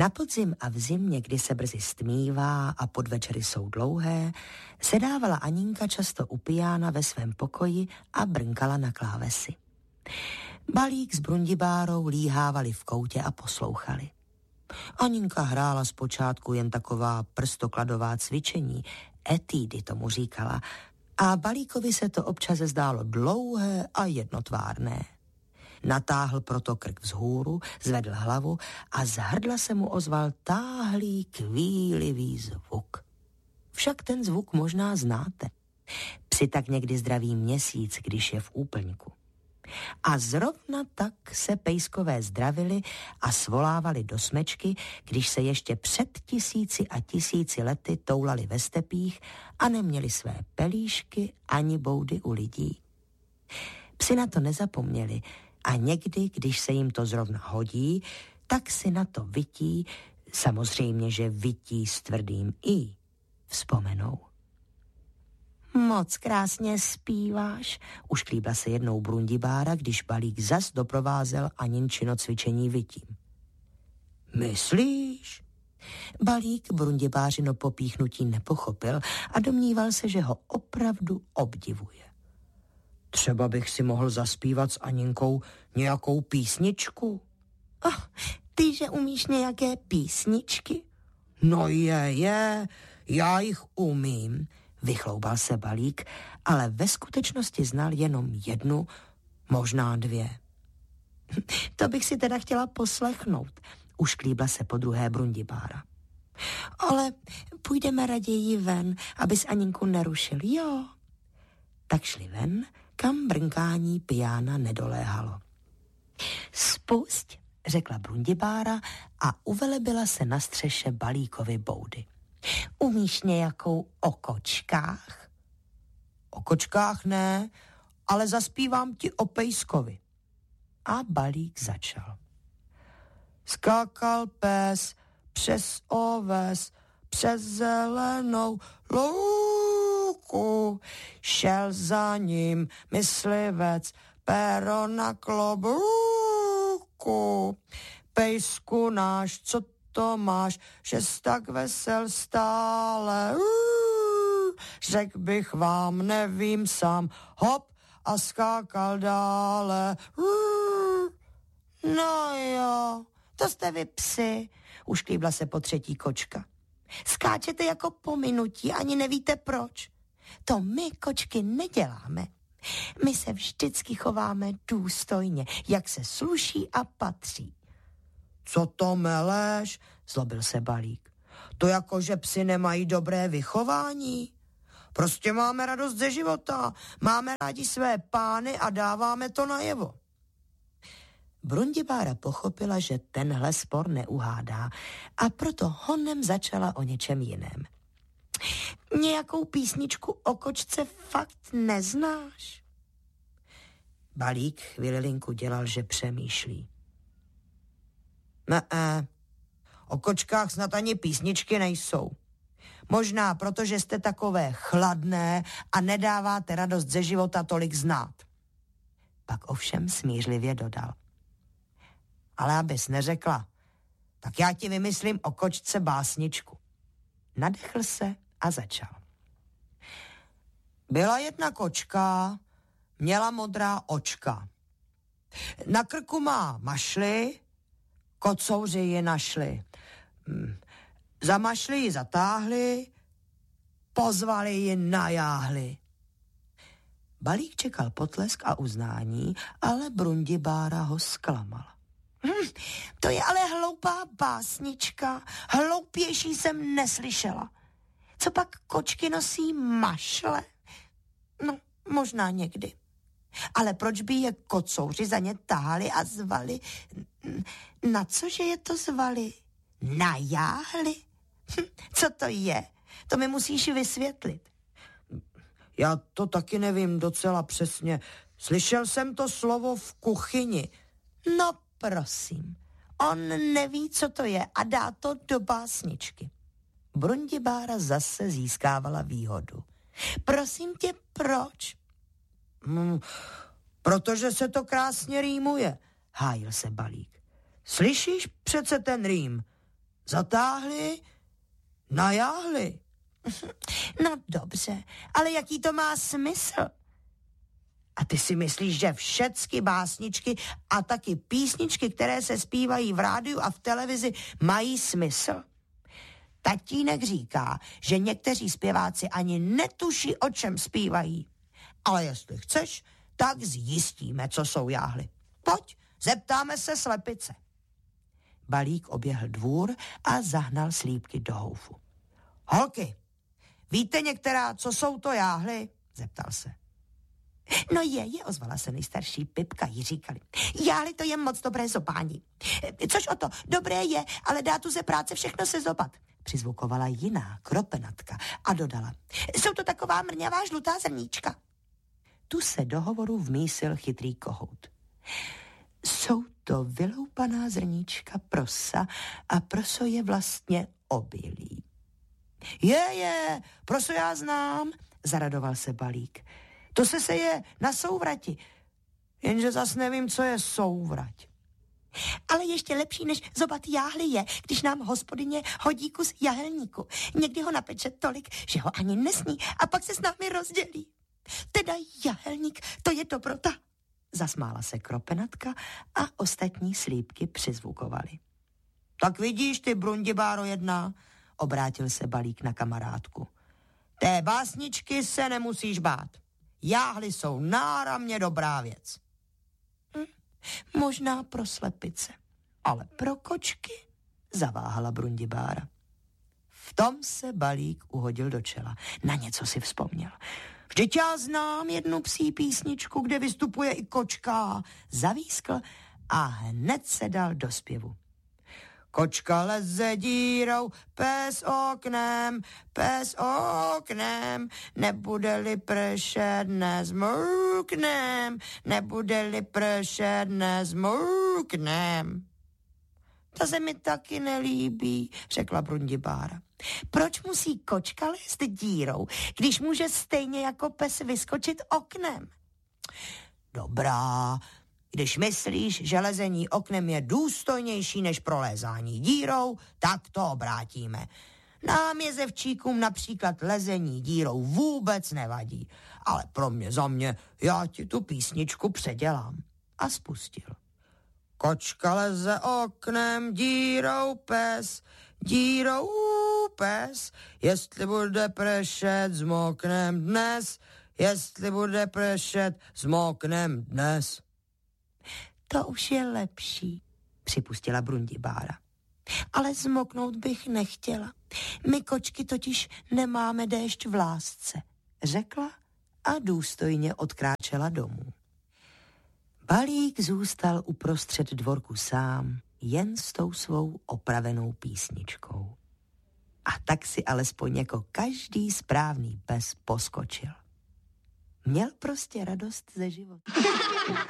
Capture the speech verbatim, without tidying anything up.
Na podzim a v zimě, kdy se brzy stmívá a podvečery jsou dlouhé, sedávala Aninka často upijána ve svém pokoji a brnkala na klávesi. Balík s Brundibárou líhávali v koutě a poslouchali. Aninka hrála zpočátku jen taková prstokladová cvičení, etídy tomu říkala, a Balíkovi se to občas zdálo dlouhé a jednotvárné. Natáhl proto krk vzhůru, zvedl hlavu a z hrdla se mu ozval táhlý, kvílivý zvuk. Však ten zvuk možná znáte. Psi tak někdy zdraví měsíc, když je v úplňku. A zrovna tak se pejskové zdravili a svolávali do smečky, když se ještě před tisíci a tisíci lety toulali ve stepích a neměli své pelíšky ani boudy u lidí. Psi na to nezapomněli a někdy, když se jim to zrovna hodí, tak si na to vytí, samozřejmě, že vytí s tvrdým i, vzpomenou. Moc krásně zpíváš, ušklíbla se jednou Brundibára, když Balík zas doprovázel Aninčino cvičení vytím. Myslíš? Balík Brundibářino popíchnutí nepochopil a domníval se, že ho opravdu obdivuje. Třeba bych si mohl zaspívat s Aninkou nějakou písničku. Oh, ty, že umíš nějaké písničky? No je, je, já jich umím, vychloubal se Balík, ale ve skutečnosti znal jenom jednu, možná dvě. To bych si teda chtěla poslechnout, ušklíbla se podruhé Brundibára. Ale půjdeme raději ven, abys Aninku nerušil, jo? Tak šli ven, kam brnkání pijána nedoléhalo. Spusť, řekla Brundibára a uvelebila se na střeše Balíkovy boudy. Umíš nějakou o kočkách? O kočkách ne, ale zaspívám ti o pejskovi. A Balík začal. Skákal pes přes oves, přes zelenou louku, šel za ním myslivec, péro na klobouku. Pejsku náš, co to máš, že jsi tak vesel stále. Řekl bych vám, nevím sám, hop a skákal dále. No jo, to jste vy psi, ušklíbla se po třetí kočka. Skáčete jako po minutí, ani nevíte proč. To my, kočky, neděláme. My se vždycky chováme důstojně, jak se sluší a patří. Co to meleš? Zlobil se Balík. To jako, že psi nemají dobré vychování. Prostě máme radost ze života, máme rádi své pány a dáváme to najevo. Brundibára pochopila, že tenhle spor neuhádá a proto honem začala o něčem jiném. Nějakou písničku o kočce fakt neznáš? Balík chvilinku dělal, že přemýšlí. Ne, o kočkách snad ani písničky nejsou. Možná protože jste takové chladné a nedáváte radost ze života tolik znát. Pak ovšem smířlivě dodal. Ale abys neřekla, tak já ti vymyslím o kočce básničku. Nadechl se a začal. Byla jedna kočka, měla modrá očka. Na krku má mašly, kocouři ji našli. Za mašly ji zatáhli, pozvali ji najáhli. Balík čekal potlesk a uznání, ale Brundibára ho zklamala. Hm, to je ale hloupá básnička, hloupější jsem neslyšela. Co pak kočky nosí mašle? No, možná někdy. Ale proč by je kocouři za ně tahali a zvali? Na cože je to zvali? Najáhli? Hm, co to je? To mi musíš vysvětlit. Já to taky nevím docela přesně. Slyšel jsem to slovo v kuchyni. No prosím, on neví, co to je a dá to do básničky. Brundibára zase získávala výhodu. Prosím tě, proč? Hmm, protože se to krásně rýmuje, hájil se Balík. Slyšíš přece ten rým? zatáhli, najáhli. No dobře, ale jaký to má smysl? A ty si myslíš, že všecky básničky a taky písničky, které se zpívají v rádiu a v televizi, mají smysl? Tatínek říká, že někteří zpěváci ani netuší, o čem zpívají. Ale jestli chceš, tak zjistíme, co jsou jáhly. Pojď, zeptáme se slepice. Balík oběhl dvůr a zahnal slípky do houfu. Holky, víte některá, co jsou to jáhly? Zeptal se. No je, je, ozvala se nejstarší Pipka, jí říkali. Jáhly, to je moc dobré zobání. Což o to, dobré je, ale dá tu ze práce všechno se zobat. Přizvukovala jiná, Kropenatka, a dodala. Jsou to taková mrňavá žlutá zrníčka. Tu se do hovoru vmísil chytrý kohout. Jsou to vyloupaná zrníčka prosa a proso je vlastně obilí. Je, je, proso já znám, zaradoval se Balík. To se seje na souvrati, jenže zas nevím, co je souvrať. Ale ještě lepší než zobat jáhly je, když nám hospodyně hodí kus jahelníku. Někdy ho napeče tolik, že ho ani nesní a pak se s námi rozdělí. Teda jahelník, to je dobrota. Zasmála se Kropenatka a ostatní slípky přizvukovali. Tak vidíš ty, Brundibáro jedna, obrátil se Balík na kamarádku. Té básničky se nemusíš bát. Jáhly jsou náramně dobrá věc. Hm, možná pro slepice, ale pro kočky, zaváhala Brundibára. V tom se Balík uhodil do čela. Na něco si vzpomněl. Vždyť já znám jednu psí písničku, kde vystupuje i kočka. Zavískl a hned se dal do zpěvu. Kočka leze dírou, pes oknem, pes oknem, nebude-li pršet, nezmrknem, nebude-li pršet, nezmrknem. To se mi taky nelíbí, řekla Brundibára. Proč musí kočka lézt dírou, když může stejně jako pes vyskočit oknem? Dobrá, když myslíš, že lezení oknem je důstojnější než prolézání dírou, tak to obrátíme. Nám jezevčíkům například lezení dírou vůbec nevadí, ale pro mě za mě já ti tu písničku předělám. A spustil. Kočka leze oknem, dírou pes, dírou pes, jestli bude pršet, zmoknem dnes, jestli bude pršet, zmoknem dnes. To už je lepší, připustila Brundibára. Ale zmoknout bych nechtěla. My kočky totiž nemáme déšť v lásce, řekla a důstojně odkráčela domů. Balík zůstal uprostřed dvorku sám, jen s tou svou opravenou písničkou. A tak si alespoň jako každý správný pes poskočil. Měl prostě radost ze života.